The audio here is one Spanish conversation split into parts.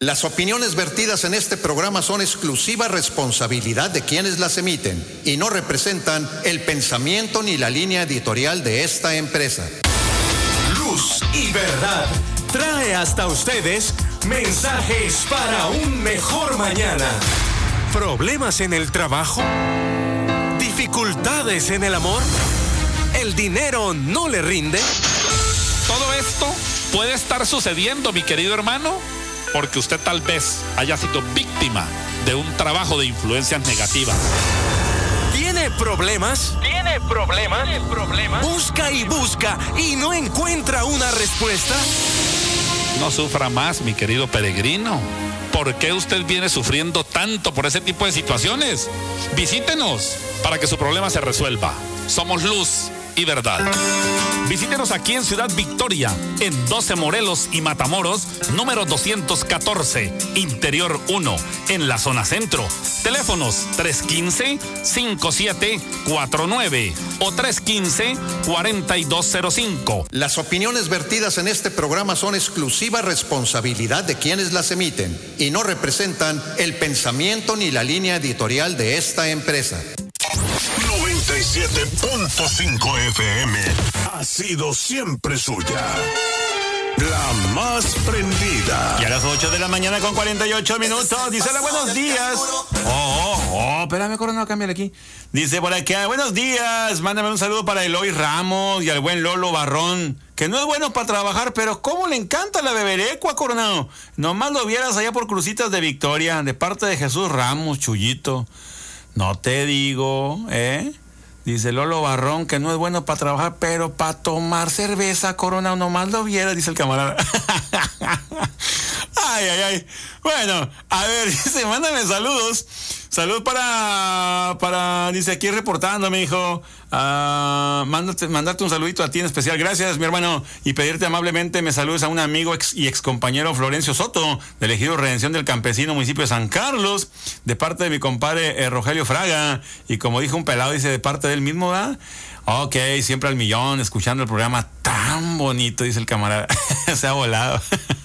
Las opiniones vertidas en este programa son exclusiva responsabilidad de quienes las emiten y no representan el pensamiento ni la línea editorial de esta empresa. Luz y Verdad trae hasta ustedes mensajes para un mejor mañana. ¿Problemas en el trabajo? ¿Dificultades en el amor? ¿El dinero no le rinde? Todo esto puede estar sucediendo, mi querido hermano, porque usted tal vez haya sido víctima de un trabajo de influencias negativas. ¿Tiene problemas? ¿Tiene problemas? Busca y busca y no encuentra una respuesta. No sufra más, mi querido peregrino. ¿Por qué usted viene sufriendo tanto por ese tipo de situaciones? Visítenos para que su problema se resuelva. Somos Luz y Verdad. Visítenos aquí en Ciudad Victoria, en 12 Morelos y Matamoros, número 214, Interior 1, en la zona centro. Teléfonos 315-5749 o 315-4205. Las opiniones vertidas en este programa son exclusiva responsabilidad de quienes las emiten y no representan el pensamiento ni la línea editorial de esta empresa. 97.5 FM ha sido siempre suya. La más prendida. Y a las 8 de la mañana con 48 minutos. Dice hola, buenos días. Espérame, Coronel, cámbiale aquí. Dice por aquí, buenos días. Mándame un saludo para Eloy Ramos y al buen Lolo Barrón, que no es bueno para trabajar, pero cómo le encanta la beberecua, Coronel. Nomás lo vieras allá por Crucitas de Victoria, de parte de Jesús Ramos, Chuyito. No te digo, Dice Lolo Barrón que no es bueno para trabajar, pero para tomar cerveza, Corona, nomás lo viera, dice el camarada. Ay. Bueno, a ver, dice, mándame saludos. Saludos para, dice, aquí reportando, mi hijo. Mandarte un saludito a ti en especial. Gracias, mi hermano. Y pedirte amablemente me saludes a un amigo y ex compañero Florencio Soto, del Ejido Redención del Campesino, municipio de San Carlos, de parte de mi compadre Rogelio Fraga. Y como dijo un pelado, dice, de parte de él mismo, ¿verdad? Ok, siempre al millón, escuchando el programa tan bonito, dice el camarada. Se ha volado.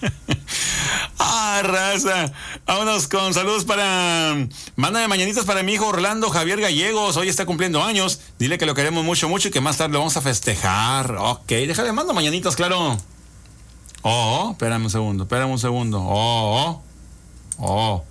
Raza. Vámonos con saludos para... Mándame mañanitas para mi hijo Orlando Javier Gallegos. Hoy está cumpliendo años. Dile que lo queremos mucho, mucho y que más tarde lo vamos a festejar. Ok, déjale, mando mañanitas, claro. Espérame un segundo.